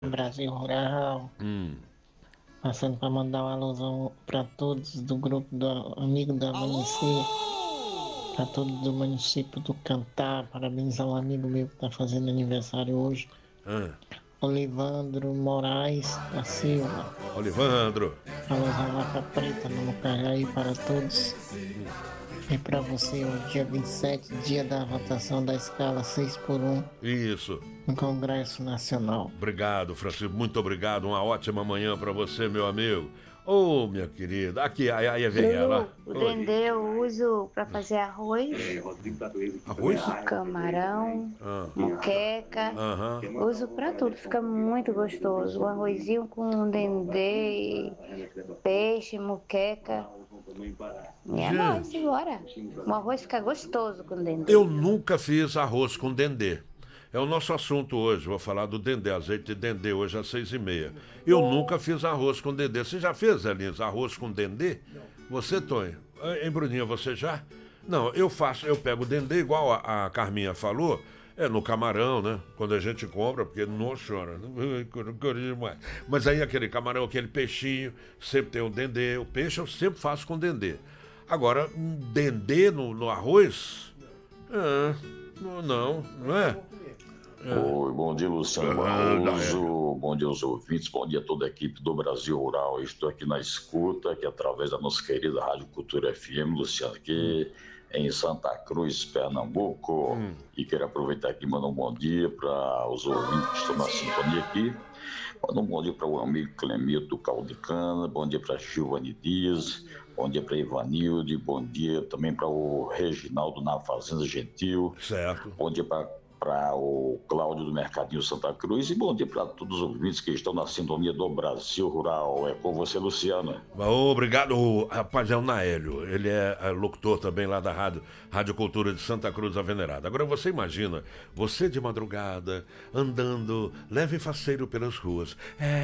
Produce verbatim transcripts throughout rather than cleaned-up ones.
Brasil Rural, Hum. passando para mandar uma alusão para todos do grupo do Amigo da Amanhecer, para todos do município do Cantar, parabenizar um amigo meu que está fazendo aniversário hoje, Ah. Olivandro Moraes da Silva. Olivandro. Alusão Vaca Preta no Mucarraí para todos. E para você, o dia vinte e sete, dia da votação da escala seis por um Isso. no Congresso Nacional. Obrigado, Francisco. Muito obrigado. Uma ótima manhã para você, meu amigo. Ô, oh, minha querida. Aqui, aí, aí vem ela. O dendê eu uso para fazer arroz. Arroz? Camarão, Ah. moqueca. Aham. Uso para tudo, fica muito gostoso. O arrozinho com dendê, peixe, moqueca. E é nóis, simbora. O arroz fica gostoso com dendê. Eu nunca fiz arroz com dendê. É o nosso assunto hoje, vou falar do dendê, azeite de dendê, hoje às seis e meia. Eu nunca fiz arroz com dendê. Você já fez, Elisa, arroz com dendê? Você, Tonho? Hein, Bruninha, você já? Não, eu faço, eu pego o dendê, igual a, a Carminha falou, é no camarão, né? Quando a gente compra, porque não chora. Mas aí aquele camarão, aquele peixinho, sempre tem o dendê. O peixe eu sempre faço com dendê. Agora, um dendê no, no arroz? É, não, não é? É. Oi, bom dia, Luciano Barroso, bom dia aos ouvintes, bom dia a toda a equipe do Brasil Rural. Eu estou aqui na escuta, que através da nossa querida Rádio Cultura F M, Luciano, aqui em Santa Cruz, Pernambuco. Hum. E quero aproveitar aqui e mandar um bom dia para os ouvintes que estão na sintonia aqui. Manda um bom dia para o amigo Clemito Caldicana, bom dia para Gilvani Dias, bom dia para Ivanilde, bom dia também para o Reginaldo na Fazenda Gentil. Certo. Bom dia para para o Cláudio do Mercadinho Santa Cruz e bom dia para todos os ouvintes que estão na sintonia do Brasil Rural. É com você, Luciano. Obrigado, rapaz, é o Naélio. Ele é locutor também lá da Rádio, Rádio Cultura de Santa Cruz da Venerada. Agora você imagina, você de madrugada, andando leve e faceiro pelas ruas.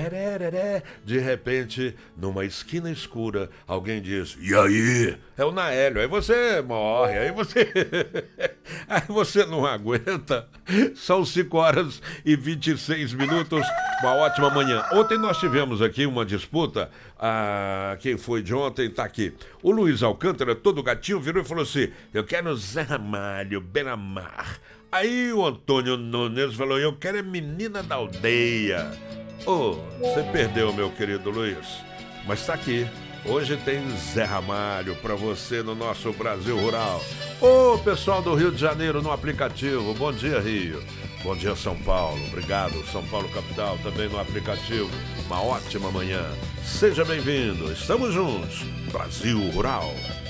De repente, numa esquina escura, alguém diz, e aí? É o Naélio. Aí você morre, aí você... aí você não aguenta. São cinco horas e vinte e seis minutos. Uma ótima manhã. Ontem nós tivemos aqui uma disputa. Ah, quem foi de ontem tá aqui. O Luiz Alcântara, todo gatinho, virou e falou assim: eu quero Zé Ramalho, Beira-Mar. Aí o Antônio Nunes falou: eu quero é Menina da Aldeia. Ô, oh, você perdeu, meu querido Luiz. Mas tá aqui. Hoje tem Zé Ramalho pra você no nosso Brasil Rural. Ô, oh, pessoal do Rio de Janeiro no aplicativo. Bom dia, Rio. Bom dia, São Paulo. Obrigado, São Paulo capital, também no aplicativo. Uma ótima manhã. Seja bem-vindo. Estamos juntos. Brasil Rural.